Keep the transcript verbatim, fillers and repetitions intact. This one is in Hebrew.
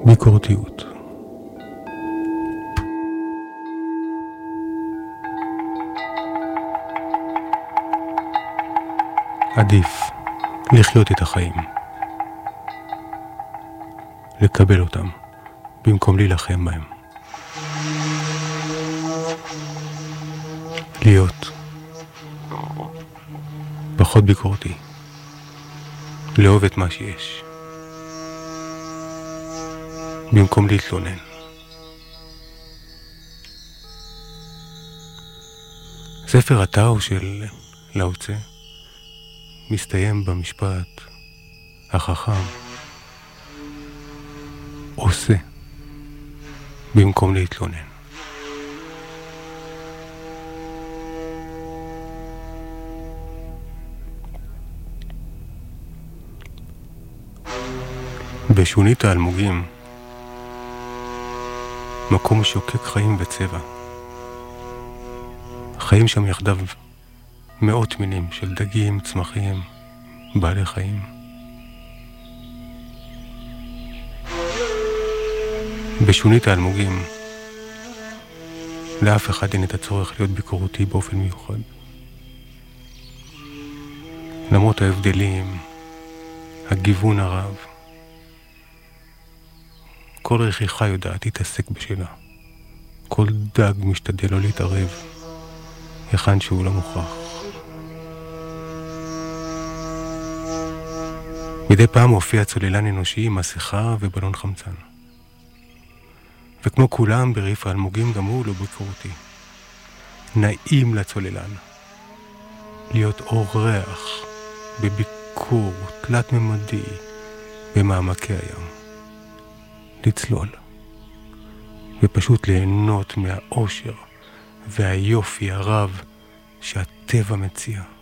ביקורתיות. עדיף לחיות את החיים, לקבל אותם במקום להילחם בהם. להיות פחות ביקורתי, לאהוב את מה שיש במקום להתלונן. ספר הטאו של לאו צה מסתיים במשפט החכם עושה במקום להתלונן. בשונית האלמוגים, מקום שוקק חיים וצבע. חיים שם יחדיו מאות מינים של דגים, צמחים, בעלי חיים. בשונית האלמוגים, לאף אחד אין את הצורך להיות ביקורתי באופן מיוחד. למרות ההבדלים, הגיוון הרב, כל רכיחה יודעת להתעסק בשלה. כל דג משתדל לא להתערב היכן שהוא לא מוכרח. מדי פעם הופיע צוללן אנושי עם מסכה ובלון חמצן. וכמו כולם בריף האלמוגים גם הוא לא ביקורתי. נעים לצוללן להיות אורח בביקור תלת ממדי במעמקי הים. לצלול ופשוט ליהנות מהאושר והיופי הרב שהטבע מציע.